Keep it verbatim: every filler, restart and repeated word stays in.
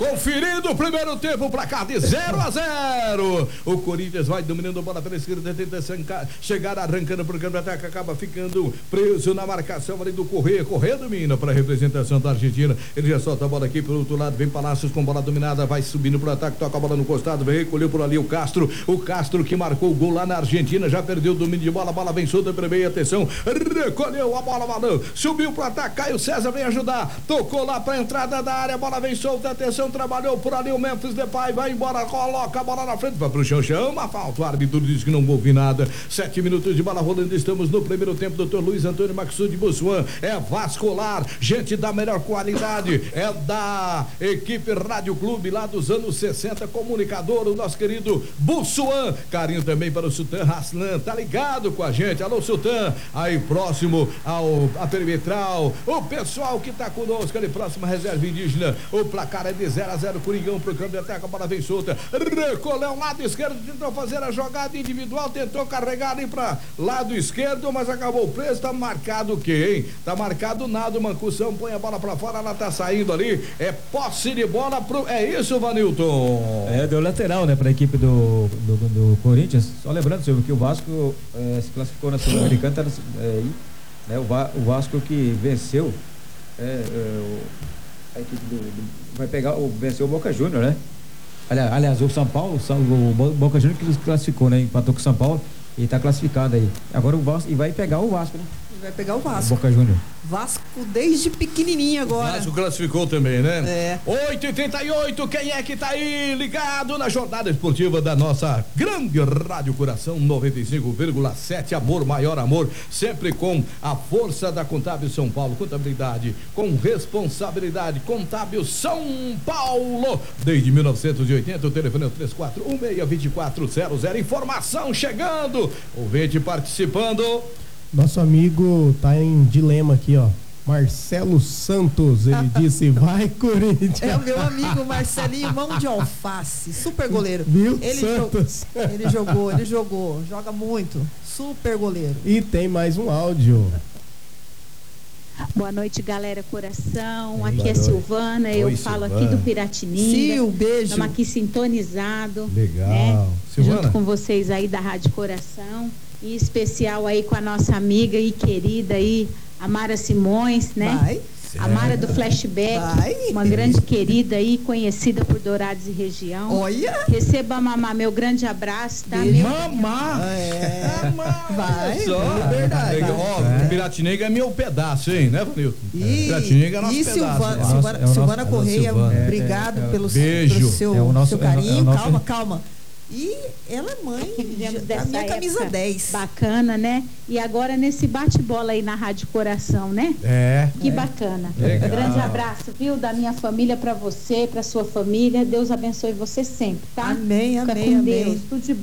Conferindo o primeiro tempo, placar de zero a zero. O Corinthians vai dominando a bola pela esquerda, tenta chegar arrancando para o campo de ataque, acaba ficando preso na marcação ali do Correia. Correia domina para a representação da Argentina. Ele já solta a bola aqui pelo outro lado, vem Palácios com bola dominada, vai subindo para o ataque, toca a bola no costado, vem, recolheu por ali o Castro. O Castro que marcou o gol lá na Argentina, já perdeu o domínio de bola, a bola vem solta pela meia, atenção, recolheu a bola, Valão, subiu para o ataque, Caio César vem ajudar, tocou lá para a entrada da área, a bola vem solta, atenção, trabalhou por ali o Memphis Depay, vai embora, coloca a bola na frente, vai pro chão, chama a falta, o árbitro diz que não houve nada. Sete minutos de bola rolando, estamos no primeiro tempo, doutor Luiz Antônio Maxud Bussuan, é vascular, gente da melhor qualidade, é da equipe Rádio Clube lá dos anos sessenta, comunicador, o nosso querido Bussuan, carinho também para o Sultan Haslan, tá ligado com a gente, alô Sultan, aí próximo ao a perimetral, o pessoal que tá conosco ali próximo à reserva indígena, o placar é de zero a zero, Coringão pro campo de ataque, a bola vem solta, recolheu lado esquerdo, tentou fazer a jogada individual, tentou carregar ali pra lado esquerdo, mas acabou preso, tá marcado o quê, hein? Tá marcado nada, o Mancução põe a bola pra fora, ela tá saindo ali, é posse de bola pro, é isso, Vanilton? É, deu lateral, né, pra equipe do, do, do Corinthians, só lembrando, Silvio, que o Vasco é, se classificou na Sul-Americana, tá, é, né, o, Va, o Vasco que venceu, é, é, o, a equipe do, do, vai pegar, o, venceu o Boca Júnior, né? Aliás, aliás, o São Paulo, o Boca Júnior que classificou, né? Empatou com o São Paulo e tá classificado aí. Agora o Vasco, e vai pegar o Vasco, né? Vai pegar o Vasco. Boca Júnior. Vasco desde pequenininho agora. Vasco classificou também, né? É. oito e trinta e oito, quem é que tá aí ligado na jornada esportiva da nossa grande Rádio Coração noventa e cinco vírgula sete, amor, maior amor, sempre com a força da Contábil São Paulo, contabilidade com responsabilidade, Contábil São Paulo, desde mil novecentos e oitenta, o telefone é o três quatro um seis, dois quatro zero zero, informação chegando, ouvinte participando. Nosso amigo tá em dilema aqui, ó. Marcelo Santos, ele disse, vai Corinthians. É o meu amigo Marcelinho, mão de alface, super goleiro. Viu, ele Santos? Jo- ele jogou, ele jogou, joga muito, super goleiro. E tem mais um áudio. Boa noite, galera Coração. Oi, aqui é noite. Silvana, eu Oi, falo Silvana. aqui do Piratininga. Sil, beijo. Estamos aqui sintonizado. Legal. Né? Silvana. Junto com vocês aí da Rádio Coração. Em especial aí com a nossa amiga e querida aí, a Mara Simões, né? Vai. A Mara do Flashback, Vai. uma grande querida aí, conhecida por Dourados e região. Olha. Receba, mamá, meu grande abraço, tá? Beijo. Meu... Mamá! É. Vai. Só, É verdade. Legal. Ó, É. o Piratininga é meu pedaço, hein, né, Vanilton? E, Piratininga é nosso e pedaço. Silvana, né? É o Silvana, nosso- Silvana é o Correia, Silvana. É, obrigado é, é, pelo, beijo. pelo seu, É o nosso- seu carinho. é o nosso- Calma, calma. E ela é mãe que vivemos da dessa minha camisa época dez. Bacana, né? E agora nesse bate-bola aí na Rádio Coração, né? É. Que bacana. Legal. Grande abraço, viu? Da minha família pra você, pra sua família. Deus abençoe você sempre, tá? Amém, Fica amém, com amém. Deus. Tudo de bom.